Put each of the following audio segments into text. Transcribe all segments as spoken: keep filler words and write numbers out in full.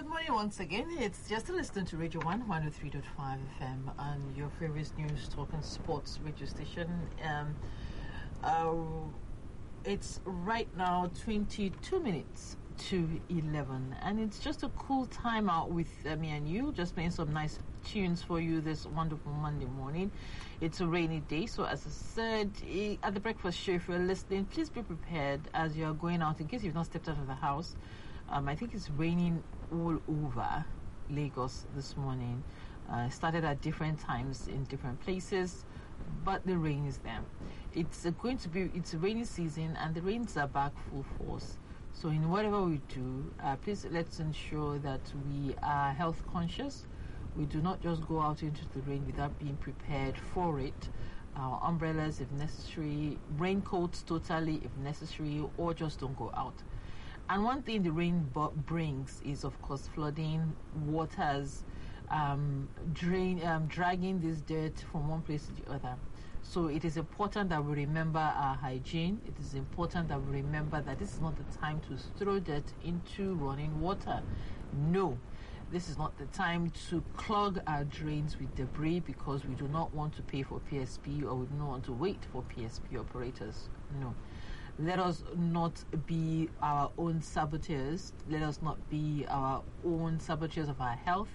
Good morning once again. It's just listening to Radio one, one oh three point five F M and your favorite news, talk and sports radio station. Um, uh, it's right now twenty-two minutes to eleven, and it's just a cool time out with uh, me and you, just playing some nice tunes for you this wonderful Monday morning. It's a rainy day, so as I said eh, at the breakfast show, if you're listening, please be prepared as you're going out in case you've not stepped out of the house. Um, I think it's raining all over Lagos this morning. Uh, it started at different times in different places, but the rain is there. It's uh, going to be, it's a rainy season and the rains are back full force. So in whatever we do, uh, please let's ensure that we are health conscious. We do not just go out into the rain without being prepared for it. Our umbrellas if necessary, raincoats totally if necessary, or just don't go out. And one thing the rain b- brings is, of course, flooding, waters, um, drain, um, dragging this dirt from one place to the other. So it is important that we remember our hygiene. It is important that we remember that this is not the time to throw dirt into running water. No, this is not the time to clog our drains with debris because we do not want to pay for P S P or we do not want to wait for P S P operators. No. Let us not be our own saboteurs. Let us not be our own saboteurs of our health,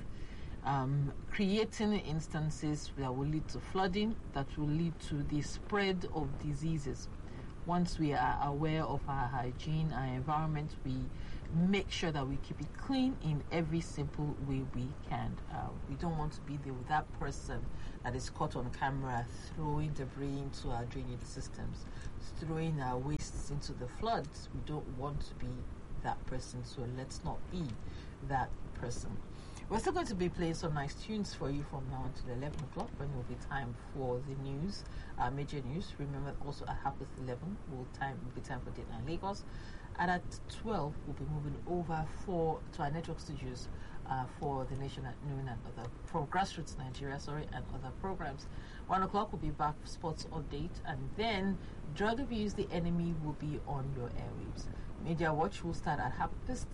um, creating instances that will lead to flooding, that will lead to the spread of diseases. Once we are aware of our hygiene, our environment, we make sure that we keep it clean in every simple way we can. Uh, we don't want to be the, that person that is caught on camera throwing debris into our drainage systems, throwing our wastes into the floods. We don't want to be that person, so let's not be that person. We're still going to be playing some nice tunes for you from now until eleven o'clock, when it will be time for the news, uh, major news. Remember, also at half past eleven will time will be time for Dateline Lagos, and at twelve we'll be moving over for to our network studios uh, for the Nation at Noon and other pro Grassroots Nigeria, sorry, and other programs. One o'clock we'll be back for sports update, and then Drug Abuse the Enemy will be on your airwaves. Media Watch will start at half past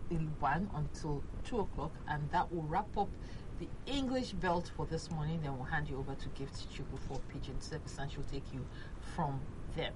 one until two o'clock, and that will wrap up the English belt for this morning. Then we'll hand you over to Gift Chubu for Pigeon Service, and she'll take you from there.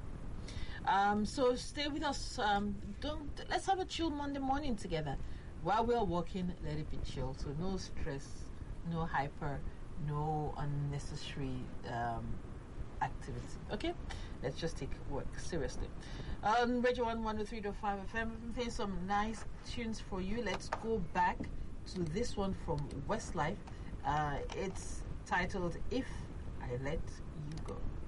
Um, so stay with us. Um, don't let's have a chill Monday morning together. While we're working, let it be chill. So no stress, no hyper, no unnecessary um, activity. Okay, let's just take work seriously. Um, Radio One, one oh three point five F M. We've been playing some nice tunes for you. Let's go back to this one from Westlife. Uh, it's titled "If I Let You Go."